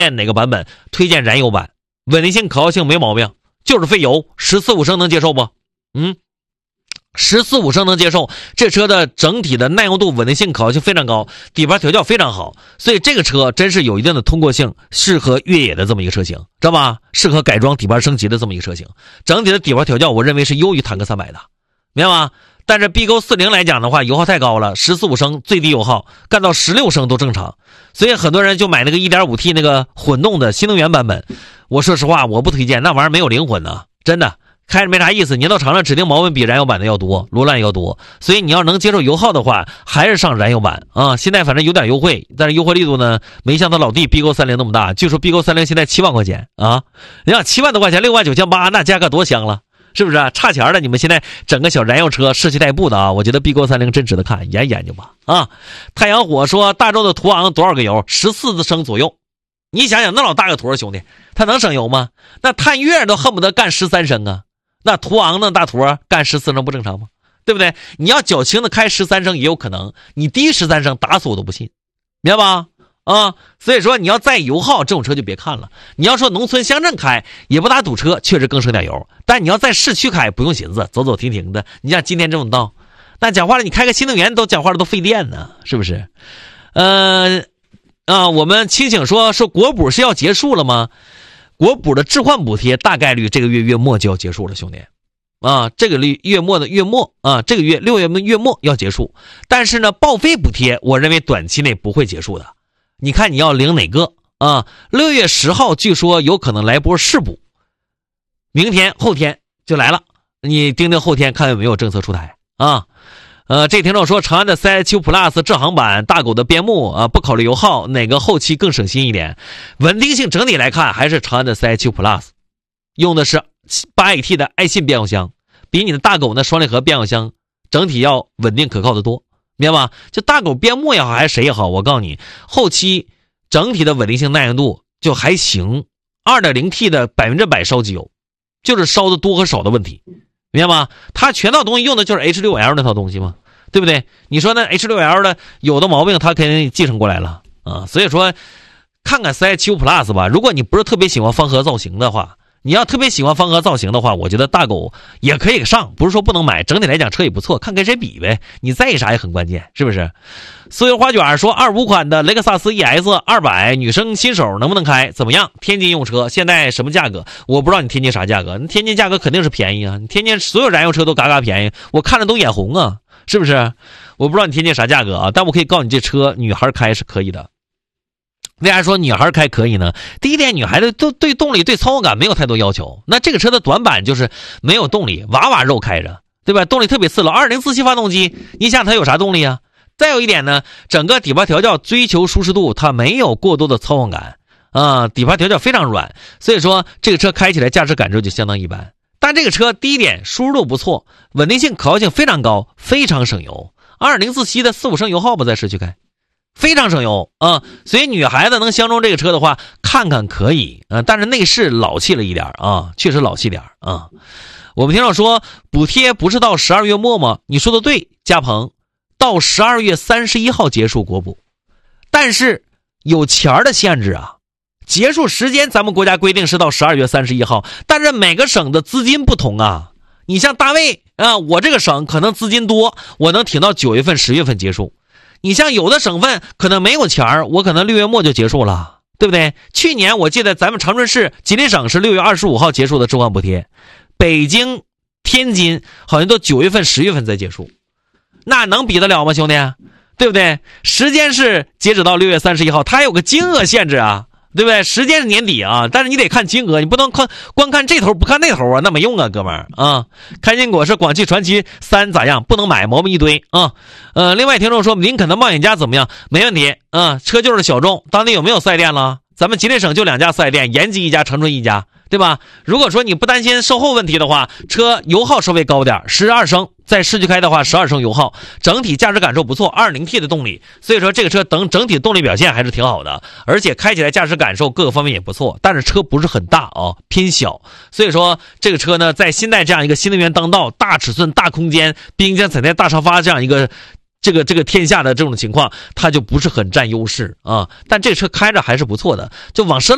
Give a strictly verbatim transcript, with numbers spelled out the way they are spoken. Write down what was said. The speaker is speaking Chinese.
哪个版本？推荐燃油版，稳定性、可靠性没毛病，就是费油。十四五升能接受不？嗯，十四五升能接受。这车的整体的耐用度、稳定性、可靠性非常高，底盘调教非常好，所以这个车真是有一定的通过性，适合越野的这么一个车型，知道吧？适合改装、底盘升级的这么一个车型。整体的底盘调教，我认为是优于坦克三百的，明白吗？但是 B Q 四零 来讲的话，油耗太高了，十四五升最低油耗，干到十六升都正常，所以很多人就买那个 一点五 T 那个混动的新能源版本。我说实话，我不推荐，那玩意儿没有灵魂呢，真的开着没啥意思，年头长了指定毛病比燃油版的要多，罗烂要多。所以你要能接受油耗的话，还是上燃油版啊。现在反正有点优惠，但是优惠力度呢没像他老弟 B Q 三零那么大。据说 B Q 三零现在七万块钱啊，你想七万多块钱，六万九千八，那价格多香了。是不是啊？差钱的你们现在整个小燃油车市区代步的啊，我觉得 B Q 三零真值得看，研研究吧啊！太阳火说大众的途昂多少个油？十四升左右。你想想那老大个坨兄弟，它能省油吗？那探岳都恨不得干十三升啊，那途昂那大坨干十四升不正常吗？对不对？你要较轻的开十三升也有可能，你低十三升打死我都不信，明白吧？啊，所以说你要在油耗这种车就别看了。你要说农村乡镇开也不打堵车，确实更省点油。但你要在市区开不用寻思，走走停停的。你像今天这种道，那讲话了，你开个新能源都讲话了都费电呢，是不是？呃，啊，我们清醒说说国补是要结束了吗？国补的置换补贴大概率这个月月末就要结束了，兄弟。啊，这个月末的月末啊，这个月六月月末要结束。但是呢，报废补贴我认为短期内不会结束的。你看你要领哪个啊？六月十号据说有可能来波试补，明天后天就来了，你盯盯后天看有没有政策出台啊。呃，这听众说长安的 C I 七 Plus 智航版，大狗的边牧啊，不考虑油耗，哪个后期更省心一点？稳定性整体来看还是长安的 C I 七 Plus， 用的是 八 A T 的爱信变速箱，比你的大狗呢双离合变速箱整体要稳定可靠的多。明白吧？就大狗边牧也好还是谁也好，我告诉你，后期整体的稳定性耐用度就还行。 二点零 T 的百分之百烧机油，就是烧的多和少的问题，明白吗？它全套东西用的就是 H 六 L 那套东西嘛，对不对？你说那 H 六 L 的有的毛病它肯定继承过来了啊，所以说看看 C I 七 Plus 吧。如果你不是特别喜欢方盒造型的话，你要特别喜欢方盒造型的话，我觉得大狗也可以上，不是说不能买，整体来讲车也不错，看跟谁比呗，你在意啥也很关键，是不是？酥油花卷说二五款的雷克萨斯 E S 二百 女生新手能不能开？怎么样？天津用车现在什么价格？我不知道你天津啥价格，你天津价格肯定是便宜啊，你天津所有燃油车都嘎嘎便宜，我看着都眼红啊，是不是？我不知道你天津啥价格啊，但我可以告诉你这车女孩开是可以的。为啥说女孩开可以呢？第一点，女孩子都对动力对操控感没有太多要求，那这个车的短板就是没有动力，哇哇肉开着，对吧？动力特别次了，二点零自吸发动机，你想它有啥动力啊？再有一点呢，整个底盘调教追求舒适度，它没有过多的操控感啊，底盘调教非常软，所以说这个车开起来驾驶感受就相当一般。但这个车第一点舒适度不错，稳定性可靠性非常高，非常省油，二点零自吸的四五升油耗不在市区开，非常省油啊，所以女孩子能相中这个车的话，看看可以啊，但是内饰老气了一点啊，确实老气点啊。我们听到说补贴不是到十二月末吗？你说的对，嘉鹏，到十二月三十一号结束国补，但是有钱的限制啊，结束时间咱们国家规定是到十二月三十一号，但是每个省的资金不同啊。你像大卫啊，我这个省可能资金多，我能挺到九月份、十月份结束。你像有的省份可能没有钱，我可能六月末就结束了，对不对？去年我记得咱们长春市、吉林省是六月二十五号结束的置换补贴，北京、天津好像都九月份、十月份才结束，那能比得了吗，兄弟？对不对？时间是截止到六月三十一号，它还有个金额限制啊，对不对？时间是年底啊，但是你得看金额，你不能看光看这头不看那头啊，那没用啊，哥们儿啊！开心果是广汽传祺三咋样？不能买，毛病一堆啊。呃，另外听众说林肯的冒险家怎么样？没问题啊，车就是小众。当地有没有四 S 店了？咱们吉林省就两家四 S 店，延吉一家，长春一家，对吧？如果说你不担心售后问题的话，车油耗稍微高点，十二升，在市区开的话十二升油耗，整体驾驶感受不错， 二点零 T 的动力，所以说这个车等整体动力表现还是挺好的，而且开起来驾驶感受各个方面也不错，但是车不是很大啊，偏小，所以说这个车呢，在现在这样一个新能源当道，大尺寸、大空间、冰箱彩电、大沙发这样一个这个这个天下的这种情况，它就不是很占优势啊。但这车开着还是不错的，就往深